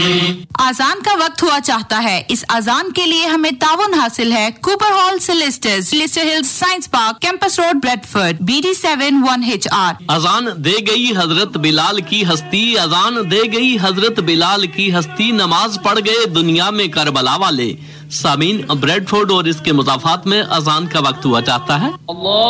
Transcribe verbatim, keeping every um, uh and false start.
आजान का वक्त हुआ चाहता है। इस आजान के लिए हमें ताउन हासिल है। Cooper hall सिलिस्टर्स, Leicester hills science park, campus road, Bradford, B D seven one H R. अजान दे गई हजरत बिलाल की हस्ती, अजान दे गई हजरत बिलाल की हस्ती, नमाज पढ़ गए दुनिया में करबला वाले। सामीन, ब्रेडफोर्ड और इसके मुजाफात में अजान का वक्त हुआ चाहता है। अल्लाह